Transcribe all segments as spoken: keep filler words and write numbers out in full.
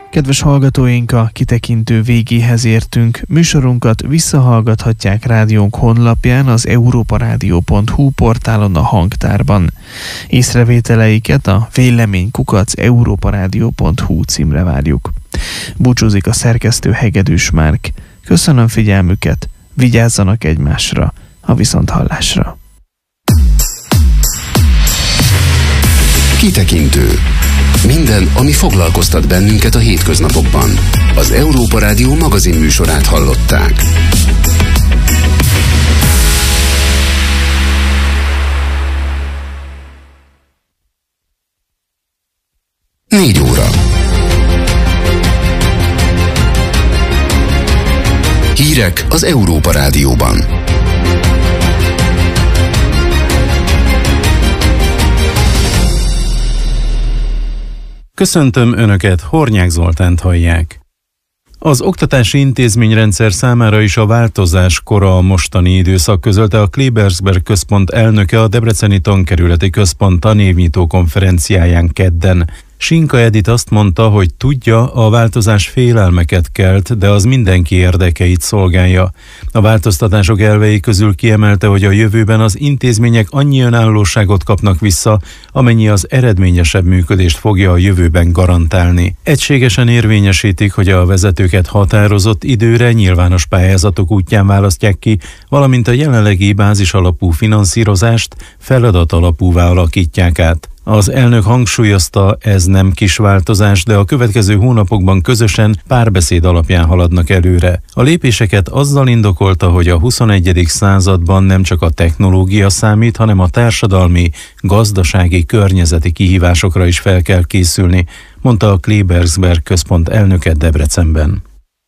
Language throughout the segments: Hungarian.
Kedves hallgatóink, a kitekintő végéhez értünk. Műsorunkat visszahallgathatják rádiónk honlapján, az európarádió pont hu portálon, a hangtárban. Észrevételeiket a vélemény kukac európarádió pont hu címre várjuk. Búcsúzik a szerkesztő Hegedűs Márk. Köszönöm figyelmüket, vigyázzanak egymásra, a viszonthallásra. Kitekintő. Minden, ami foglalkoztat bennünket a hétköznapokban. Az Európa Rádió magazin műsorát hallották. Négy óra. Hírek az Európa Rádióban. Köszöntöm Önöket, Hornyák Zoltánt hallják. Az oktatási intézményrendszer számára is a változás kora a mostani időszak, közölte a Klebersberg Központ elnöke a Debreceni Tankerületi Központ tanévnyitó konferenciáján kedden. Sinka Edit azt mondta, hogy tudja, a változás félelmeket kelt, de az mindenki érdekeit szolgálja. A változtatások elvei közül kiemelte, hogy a jövőben az intézmények annyi önállóságot kapnak vissza, amennyi az eredményesebb működést fogja a jövőben garantálni. Egységesen érvényesítik, hogy a vezetőket határozott időre nyilvános pályázatok útján választják ki, valamint a jelenlegi bázis alapú finanszírozást feladat alapúvá alakítják át. Az elnök hangsúlyozta, ez nem kis változás, de a következő hónapokban közösen párbeszéd alapján haladnak előre. A lépéseket azzal indokolta, hogy a huszonegyedik században nem csak a technológia számít, hanem a társadalmi, gazdasági, környezeti kihívásokra is fel kell készülni, mondta a Klebersberg Központ elnöke Debrecenben.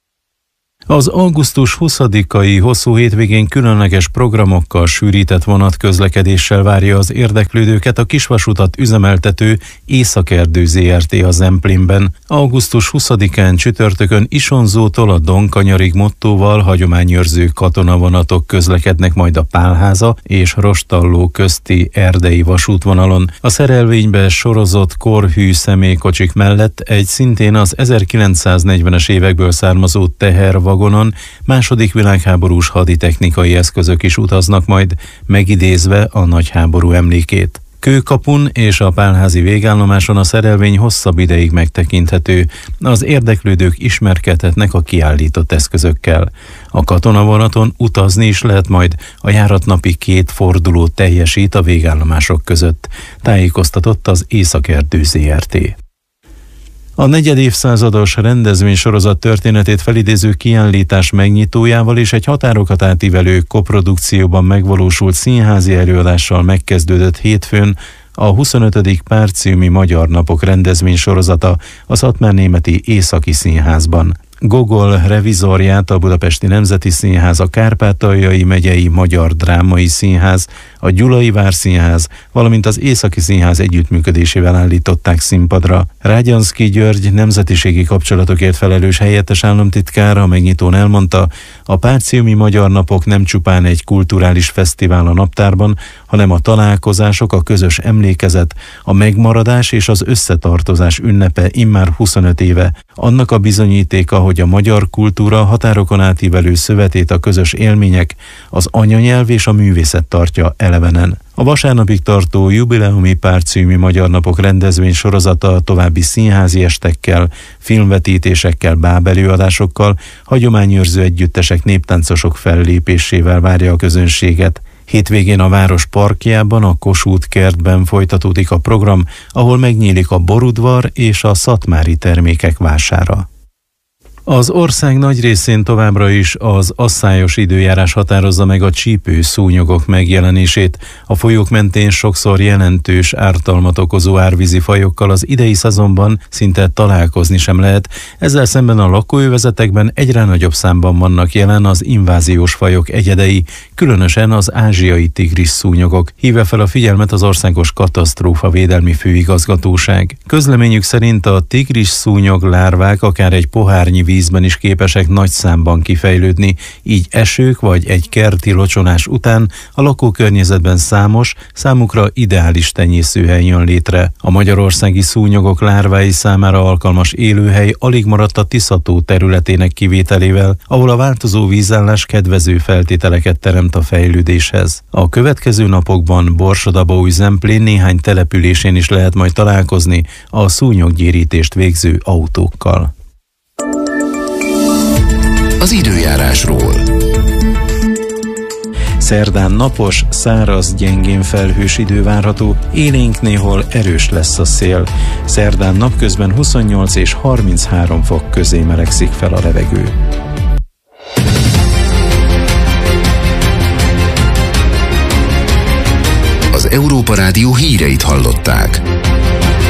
Az augusztus huszadikai hosszú hétvégén különleges programokkal sűrített vonatközlekedéssel várja az érdeklődőket a kisvasutat üzemeltető Északerdő zé er té a Zemplénben. augusztus huszadikán csütörtökön Isonzótól a Donkanyarig mottóval hagyományőrző katonavonatok közlekednek majd a Pálháza és Rostalló közti erdei vasútvonalon. A szerelvénybe sorozott korhű személykocsik mellett egy szintén az ezerkilencszáznegyvenes évekből származó tehervagonon második világháborús haditechnikai eszközök is utaznak majd, megidézve a nagyháború emlékét. Kőkapun és a pálházi végállomáson a szerelvény hosszabb ideig megtekinthető, az érdeklődők ismerkedhetnek a kiállított eszközökkel. A katonavonaton utazni is lehet majd, a járatnapi két forduló teljesít a végállomások között, tájékoztatott az Északerdő zé er té. A negyedévszázados rendezvénysorozat történetét felidéző kiállítás megnyitójával és egy határokat átívelő koprodukcióban megvalósult színházi előadással megkezdődött hétfőn a huszonötödik Párciumi Magyar Napok rendezvénysorozata a Szatmárnémeti Északi Színházban. Gogol revizorját a Budapesti Nemzeti Színház, a Kárpátaljai Megyei Magyar Drámai Színház, a Gyulai Várszínház, valamint az Északi Színház együttműködésével állították színpadra. Rágyanszky György nemzetiségi kapcsolatokért felelős helyettes államtitkár a megnyitón elmondta, a Párciumi Magyar Napok nem csupán egy kulturális fesztivál a naptárban, hanem a találkozások, a közös emlékezet, a megmaradás és az összetartozás ünnepe immár huszonöt éve. Annak a bizonyítéka, hogy a magyar kultúra határokon átívelő szövetét a közös élmények, az anyanyelv és a művészet tartja elevenen. A vasárnapig tartó jubileumi Párciumi Magyar Napok rendezvény sorozata további színházi estekkel, filmvetítésekkel, bábelőadásokkal, hagyományőrző együttesek, néptáncosok fellépésével várja a közönséget. Hétvégén a város parkjában, a Kossuth kertben folytatódik a program, ahol megnyílik a borudvar és a szatmári termékek vására. Az ország nagy részén továbbra is az asszályos időjárás határozza meg a csípőszúnyogok megjelenését. A folyók mentén sokszor jelentős ártalmat okozó árvízi fajokkal az idei szezonban szinte találkozni sem lehet. Ezzel szemben a lakóövezetekben egyre nagyobb számban vannak jelen az inváziós fajok egyedei, különösen az ázsiai tigrisszúnyogok, hívja fel a figyelmet az Országos Katasztrófavédelmi Főigazgatóság. Közleményük szerint a tigrisszúnyog lárvák akár egy pohárnyi víz vízben is képesek nagy számban kifejlődni, így esők vagy egy kerti locsonás után a lakókörnyezetben számos, számukra ideális tenyészőhely jön létre. A magyarországi szúnyogok lárvái számára alkalmas élőhely alig maradt a Tisza-tó területének kivételével, ahol a változó vízállás kedvező feltételeket teremt a fejlődéshez. A következő napokban Borsod-Abaúj-Zemplén néhány településén is lehet majd találkozni a szúnyoggyérítést végző autókkal. Az időjárásról. Szerdán napos, száraz, gyengén felhős idő várható, élénk néhol erős lesz a szél. Szerdán napközben huszonnyolc és harminchárom fok közé melegszik fel a levegő. Az Európa Rádió híreit hallották.